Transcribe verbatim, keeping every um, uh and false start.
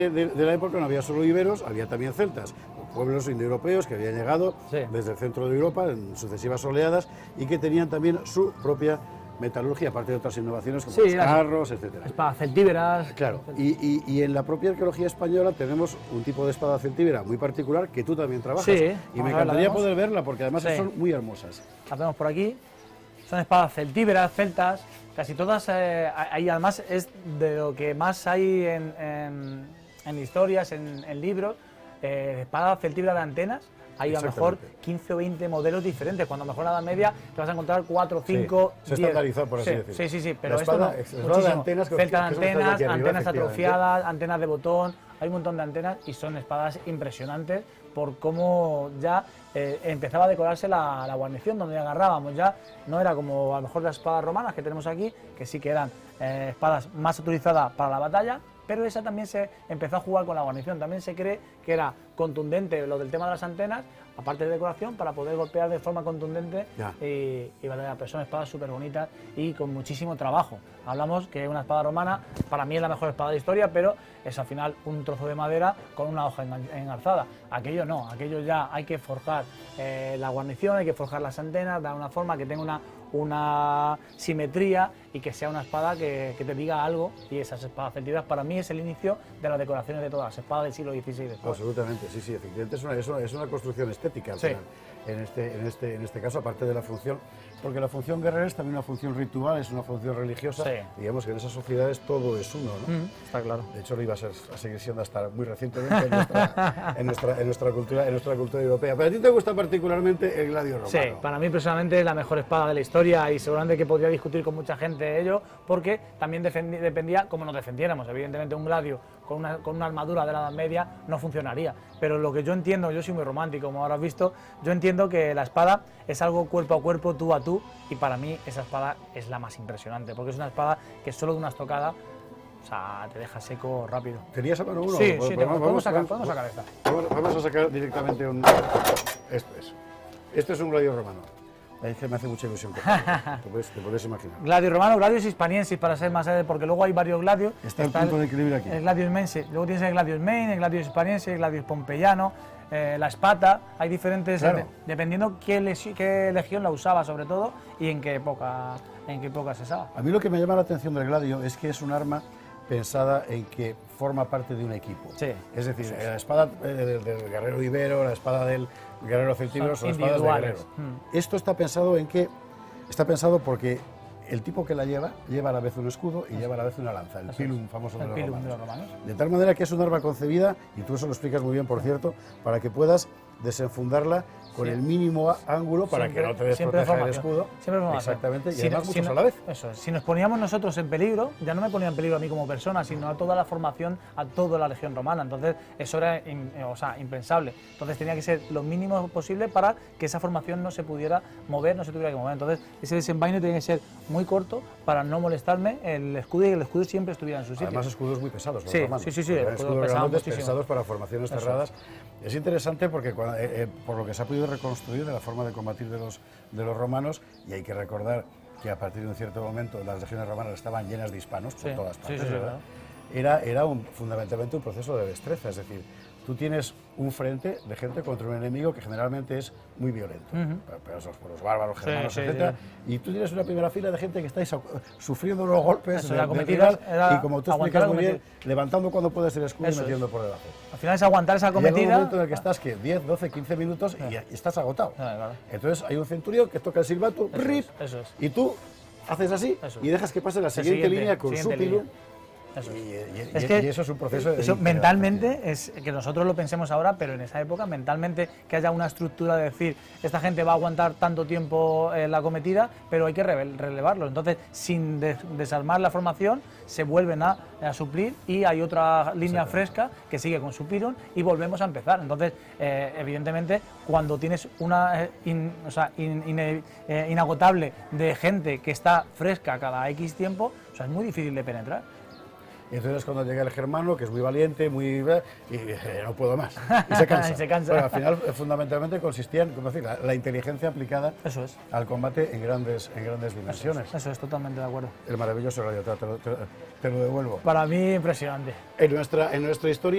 de, de la época no había solo iberos, había también celtas, pueblos indoeuropeos que habían llegado sí. desde el centro de Europa en sucesivas oleadas y que tenían también su propia metalurgia, aparte de otras innovaciones como sí, los carros, etcétera. Espadas celtíberas. Claro, y, y, y en la propia arqueología española tenemos un tipo de espada celtíbera muy particular que tú también trabajas. Sí, y me encantaría poder verla porque además sí. son muy hermosas. La vemos por aquí. Son espadas celtíberas, celtas, casi todas, eh, ahí además es de lo que más hay en, en, en historias, en, en libros, eh, espadas celtíberas de antenas. Hay a lo mejor quince o veinte modelos diferentes, cuando a lo mejor en la Edad Media te vas a encontrar cuatro, cinco, sí, se estandarizó, por así sí, decirlo. Sí, sí, sí, pero esto espada, no, muchísimo. De antenas, Celta de antenas, arriba, antenas atrofiadas, antenas de botón, hay un montón de antenas y son espadas impresionantes por cómo ya eh, empezaba a decorarse la, la guarnición, donde agarrábamos ya, no era como a lo mejor las espadas romanas que tenemos aquí, que sí que eran eh, espadas más utilizadas para la batalla, pero esa también se empezó a jugar con la guarnición, también se cree que era contundente lo del tema de las antenas, aparte de decoración, para poder golpear de forma contundente y, y vale, pero son espadas súper bonitas y con muchísimo trabajo. Hablamos que una espada romana, para mí es la mejor espada de la historia, pero es al final un trozo de madera con una hoja engarzada. Aquello no, aquello ya hay que forjar eh, la guarnición, hay que forjar las antenas, dar una forma que tenga una, una simetría y que sea una espada que, que te diga algo, y esas espadas celtíberas para mí es el inicio de las decoraciones de todas las espadas del siglo dieciséis. Después. Absolutamente, sí, sí, efectivamente es una, es una, es una construcción estética al sí. final. En este, en, este, en este caso, aparte de la función, porque la función guerrera es también una función ritual, es una función religiosa, sí. digamos que en esas sociedades todo es uno, ¿no? Mm, está claro. De hecho, lo iba a, ser, a seguir siendo hasta muy recientemente en nuestra, en, nuestra, en, nuestra cultura, en nuestra cultura europea. Pero a ti te gusta particularmente el gladio romano. Sí, para mí personalmente es la mejor espada de la historia y seguramente que podría discutir con mucha gente ello, porque también dependía cómo nos defendiéramos. Evidentemente un gladio con una, con una armadura de la Edad Media no funcionaría, pero lo que yo entiendo, yo soy muy romántico, como habrás visto, yo entiendo que la espada es algo cuerpo a cuerpo, tú a tú, y para mí esa espada es la más impresionante, porque es una espada que solo de una estocada, o sea, te deja seco rápido. ¿Tenías a mano uno? Sí, pues, sí, vamos, podemos, vamos, sacar, vamos, podemos sacar esta. Vamos, vamos a sacar directamente un... Esto es. Esto es un gladio romano. Es que me hace mucha ilusión. Te puedes, te puedes imaginar. Gladio romano, gladius hispaniensis, para ser más, porque luego hay varios gladios. Está el punto de equilibrio aquí. El gladius mense, luego tienes el gladius main, el gladius hispaniensis, el gladius pompeyano, eh, la espata, hay diferentes, claro. de, dependiendo qué, qué legión la usaba sobre todo y en qué época, en qué época se usaba. A mí lo que me llama la atención del gladio es que es un arma pensada en que forma parte de un equipo. Sí. Es decir, sí, sí. la espada del, del guerrero ibero, la espada del guerrero celtíbero son, son espadas de guerrero. Mm. Esto está pensado en que está pensado porque el tipo que la lleva lleva a la vez un escudo y lleva a la vez una lanza, el eso pilum es. famoso de los, pilum de los romanos. De tal manera que es un arma concebida, y tú eso lo explicas muy bien, por cierto, para que puedas desenfundarla con sí. el mínimo ángulo para siempre, que no te desproteja el escudo. Siempre exactamente, y si además no, muchos si no, a la vez. Eso es. Si nos poníamos nosotros en peligro, ya no me ponía en peligro a mí como persona, sino a toda la formación, a toda la legión romana. Entonces, eso era in, o sea, impensable. Entonces, tenía que ser lo mínimo posible para que esa formación no se pudiera mover, no se tuviera que mover. Entonces, ese desenvaine tenía que ser muy corto para no molestarme el escudo y que el escudo siempre estuviera en su sitio. Además, escudos muy pesados. Sí, romanos. sí, sí, sí. Escudos grandes pensados para formaciones cerradas. Es. es interesante porque, cuando, eh, eh, por lo que se ha podido reconstruir de la forma de combatir de los, de los romanos, y hay que recordar que a partir de un cierto momento las legiones romanas estaban llenas de hispanos por sí, todas partes, sí, sí, ¿verdad? Sí, era, era un, fundamentalmente un proceso de destreza, es decir, tú tienes un frente de gente contra un enemigo que generalmente es muy violento, uh-huh. pero esos por los bárbaros, germanos, sí, etcétera, sí. y tú tienes una primera fila de gente que estáis sufriendo los golpes eso, de, de rival, y como tú explicas muy bien, levantando cuando puedes el escudo eso y metiendo es. por debajo. Al final es aguantar esa acometida. Llega un momento en el que estás que diez, doce, quince minutos y, y estás agotado. Sí, claro. Entonces hay un centurión que toca el silbato, eso rip, es, eso es. y tú haces así eso y dejas que pase la siguiente, siguiente línea con siguiente su pilum. Eso es. Y, y, es que y eso es un proceso de eso mentalmente es que nosotros lo pensemos ahora, pero en esa época mentalmente que haya una estructura de decir esta gente va a aguantar tanto tiempo eh, la acometida, pero hay que relevarlo. Entonces, sin de desarmar la formación, se vuelven a, a suplir y hay otra línea fresca que sigue con su pirón y volvemos a empezar. Entonces, eh, evidentemente, cuando tienes una eh, in, o sea, in, in, eh, inagotable de gente que está fresca cada X tiempo, o sea, es muy difícil de penetrar. Y entonces cuando llega el germano, que es muy valiente, muy y eh, no puedo más, y se cansa. y se cansa. Bueno, al final, fundamentalmente, consistía en como decir, la, la inteligencia aplicada Eso es. al combate en grandes, en grandes dimensiones. Eso es, eso es, totalmente de acuerdo. El maravilloso radio, te, te, te, te lo devuelvo. Para mí, impresionante. En nuestra, en nuestra historia...